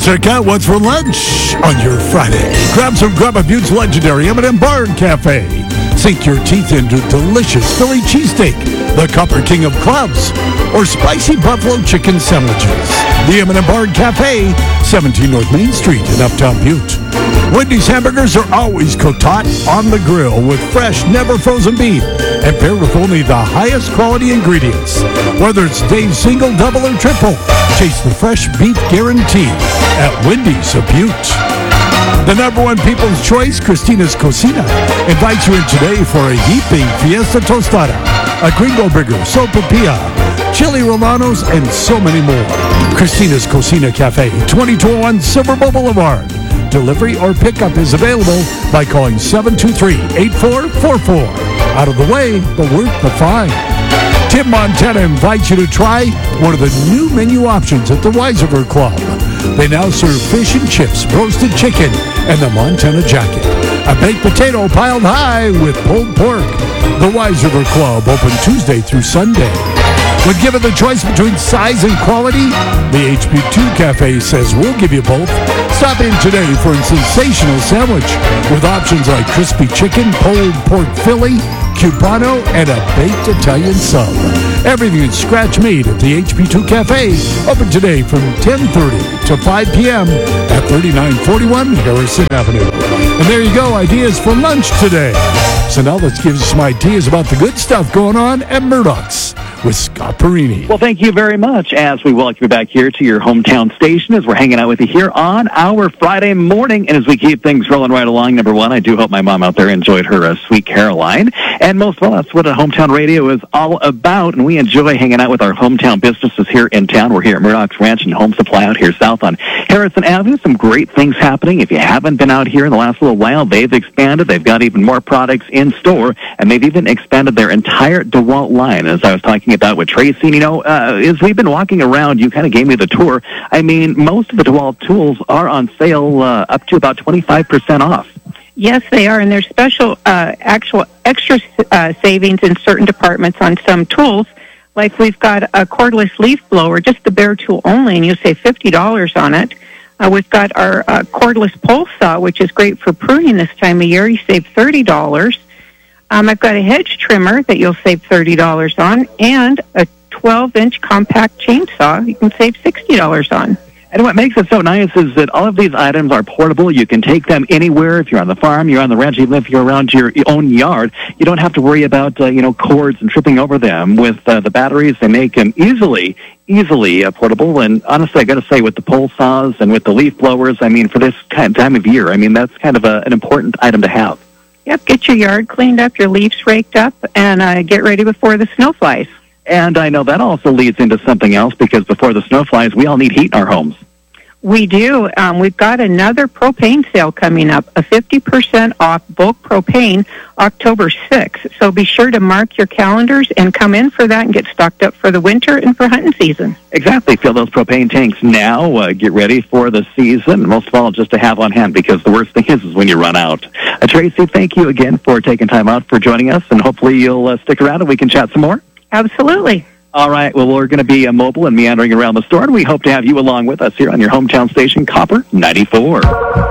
check out what's for lunch on your Friday. Grab some Grandma Butte's legendary M&M Bar and Cafe. Sink your teeth into delicious Philly cheesesteak, the Copper King of Clubs, or spicy buffalo chicken sandwiches. The M&M Bar and Cafe, 17 North Main Street in Uptown Butte. Wendy's hamburgers are always cooked hot on the grill with fresh, never frozen beef and paired with only the highest quality ingredients. Whether it's Dave's single, double, or triple, chase the fresh beef guarantee at Wendy's of Butte. The number one people's choice, Christina's Cocina, invites you in today for a heaping fiesta tostada, a gringo burger, sopapilla, chili romanos, and so many more. Christina's Cocina Cafe, 2201 Silver Boulevard. Delivery or pickup is available by calling 723-8444. Out of the way, but worth the fine. Tim Montana invites you to try one of the new menu options at the Weiserberg Club. They now serve fish and chips, roasted chicken, and the Montana Jacket. A baked potato piled high with pulled pork. The Weiserberg Club, open Tuesday through Sunday. When given the choice between size and quality, the HB2 Cafe says we'll give you both. Stop in today for a sensational sandwich with options like crispy chicken, pulled pork Philly, Cubano, and a baked Italian sub. Everything is scratch made at the HB2 Cafe, open today from 10:30 to 5 p.m. at 3941 Harrison Avenue. And there you go, ideas for lunch today. So now let's give you some ideas about the good stuff going on at Murdoch's with Scott Perini. Well, thank you very much as we welcome you back here to your hometown station as we're hanging out with you here on our Friday morning. And as we keep things rolling right along, number one, I do hope my mom out there enjoyed her Sweet Caroline. And most of all, that's what a hometown radio is all about. And we enjoy hanging out with our hometown businesses here in town. We're here at Murdoch's Ranch and Home Supply out here south on Harrison Avenue. Some great things happening. If you haven't been out here in the last little while, they've expanded. They've got even more products in store. And they've even expanded their entire DeWalt line. As I was talking about with Tracy, you know, as we've been walking around, you kind of gave me the tour. I mean, most of the DeWalt tools are on sale up to about 25% off. Yes, they are, and there's special actual extra savings in certain departments on some tools. Like we've got a cordless leaf blower, just the bare tool only, and you save $50 on it. We've got our cordless pole saw, which is great for pruning this time of year. You save $30. I've got a hedge trimmer that you'll save $30 on, and a 12-inch compact chainsaw you can save $60 on. And what makes it so nice is that all of these items are portable. You can take them anywhere. If you're on the farm, you're on the ranch, even if you're around your own yard, you don't have to worry about, cords and tripping over them. With the batteries, they make them easily portable. And honestly, I got to say, with the pole saws and with the leaf blowers, I mean, for this kind of time of year, I mean, that's kind of an important item to have. Yep, get your yard cleaned up, your leaves raked up, and get ready before the snow flies. And I know that also leads into something else, because before the snow flies, we all need heat in our homes. We do. We've got another propane sale coming up, a 50% off bulk propane, October 6th. So be sure to mark your calendars and come in for that and get stocked up for the winter and for hunting season. Exactly. Fill those propane tanks now. Get ready for the season. Most of all, just to have on hand, because the worst thing is when you run out. Tracy, thank you again for taking time out for joining us, and hopefully you'll stick around and we can chat some more. Absolutely. All right. Well, we're going to be mobile and meandering around the store, and we hope to have you along with us here on your hometown station, Copper 94.